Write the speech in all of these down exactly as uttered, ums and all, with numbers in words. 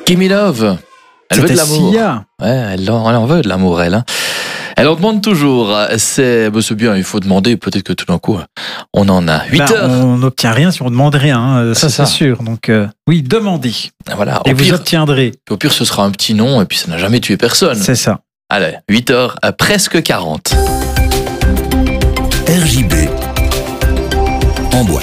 Gimme Love. Elle veut de l'amour. Sia. Ouais, elle en, elle en veut de l'amour, elle. Hein. Elle en demande toujours. C'est, bah, c'est bien, il faut demander. Peut-être que tout d'un coup, on en a. huit Ben, heures. on n'obtient rien si on demande rien, hein, ça, C'est c'est ça. sûr. Donc, euh, oui, demandez. Voilà. Et Au vous pire, obtiendrez. au pire, ce sera un petit nom et puis ça n'a jamais tué personne. C'est ça. Allez, huit heures, euh, presque quarante. R J B en boîte.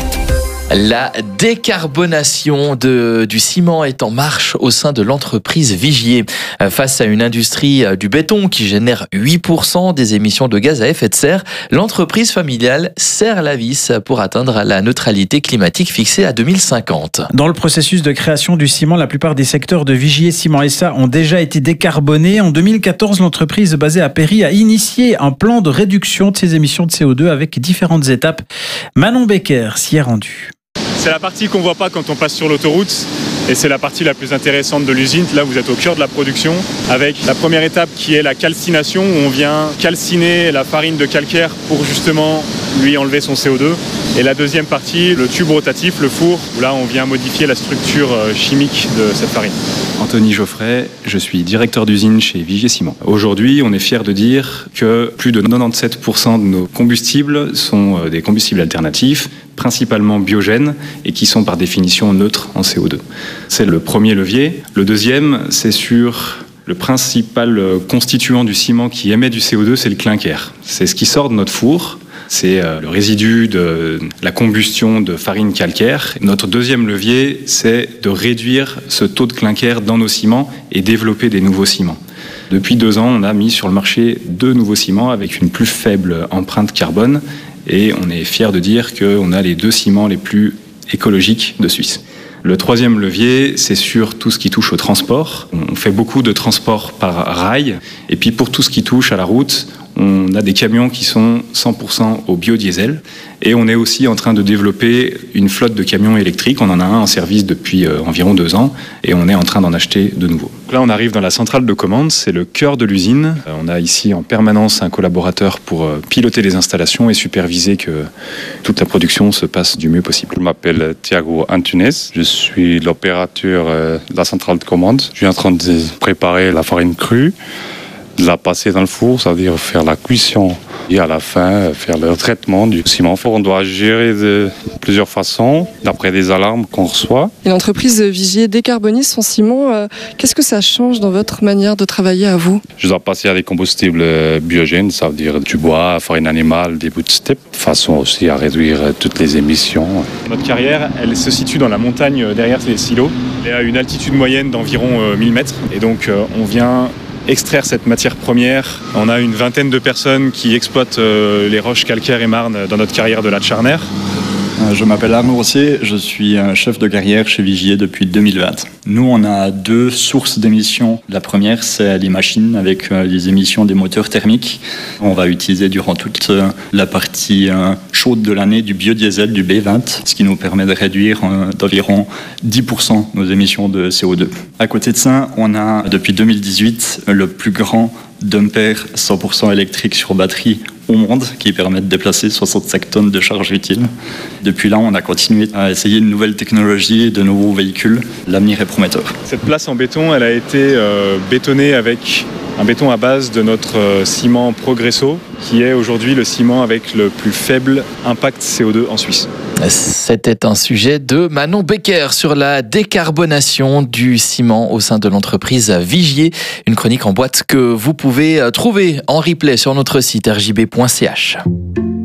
La décarbonation de, du ciment est en marche au sein de l'entreprise Vigier. Face à une industrie du béton qui génère huit pour cent des émissions de gaz à effet de serre, l'entreprise familiale serre la vis pour atteindre la neutralité climatique fixée à deux mille cinquante. Dans le processus de création du ciment, la plupart des secteurs de Vigier, Ciment S A ont déjà été décarbonés. En deux mille quatorze, l'entreprise basée à Péry a initié un plan de réduction de ses émissions de C O deux avec différentes étapes. Manon Becker s'y est rendue. C'est la partie qu'on ne voit pas quand on passe sur l'autoroute et c'est la partie la plus intéressante de l'usine. Là, vous êtes au cœur de la production avec la première étape qui est la calcination où on vient calciner la farine de calcaire pour justement lui enlever son C O deux. Et la deuxième partie, le tube rotatif, le four, où là on vient modifier la structure chimique de cette farine. Anthony Geoffrey, je suis directeur d'usine chez Vigier Ciment. Aujourd'hui, on est fiers de dire que plus de quatre-vingt-dix-sept pour cent de nos combustibles sont des combustibles alternatifs, principalement biogènes et qui sont par définition neutres en C O deux. C'est le premier levier. Le deuxième, c'est sur le principal constituant du ciment qui émet du C O deux, c'est le clinker. C'est ce qui sort de notre four. C'est le résidu de la combustion de farine calcaire. Notre deuxième levier, c'est de réduire ce taux de clinker dans nos ciments et développer des nouveaux ciments. Depuis deux ans, on a mis sur le marché deux nouveaux ciments avec une plus faible empreinte carbone et on est fiers de dire qu'on a les deux ciments les plus écologiques de Suisse. Le troisième levier, c'est sur tout ce qui touche au transport. On fait beaucoup de transport par rail et puis pour tout ce qui touche à la route, on a des camions qui sont cent pour cent au biodiesel et on est aussi en train de développer une flotte de camions électriques. On en a un en service depuis euh, environ deux ans et on est en train d'en acheter de nouveaux. Donc là, on arrive dans la centrale de commande, c'est le cœur de l'usine. Euh, on a ici en permanence un collaborateur pour euh, piloter les installations et superviser que toute la production se passe du mieux possible. Je m'appelle Thiago Antunes, je suis l'opérateur euh, de la centrale de commande. Je suis en train de préparer la farine crue, de la passer dans le four, c'est-à-dire faire la cuisson et à la fin faire le traitement du ciment. On doit gérer de plusieurs façons, d'après des alarmes qu'on reçoit. Et l'entreprise Vigier décarbonise son ciment. Qu'est-ce que ça change dans votre manière de travailler à vous ? Je dois passer à des combustibles biogènes, ça veut dire du bois, farine animale, des bouts de steppe, de façon aussi à réduire toutes les émissions. Notre carrière, elle se situe dans la montagne derrière les silos. Elle est à une altitude moyenne d'environ mille mètres et donc on vient extraire cette matière première. On a une vingtaine de personnes qui exploitent euh, les roches calcaires et marnes dans notre carrière de la Tcharner. Je m'appelle Arnaud Rossier, je suis un chef de carrière chez Vigier depuis deux mille vingt. Nous, on a deux sources d'émissions. La première, c'est les machines avec les émissions des moteurs thermiques. On va utiliser durant toute la partie chaude de l'année du biodiesel, du B vingt, ce qui nous permet de réduire d'environ dix pour cent nos émissions de C O deux. À côté de ça, on a depuis deux mille dix-huit le plus grand dumper cent pour cent électrique sur batterie au monde qui permet de déplacer soixante-cinq tonnes de charge utile. Depuis là, on a continué à essayer de nouvelles technologies, de nouveaux véhicules. L'avenir est prometteur. Cette place en béton, elle a été euh, bétonnée avec un béton à base de notre euh, ciment Progresso, qui est aujourd'hui le ciment avec le plus faible impact C O deux en Suisse. C'était un sujet de Manon Becker sur la décarbonation du ciment au sein de l'entreprise Vigier. Une chronique en boîte que vous pouvez trouver en replay sur notre site r j b point c h.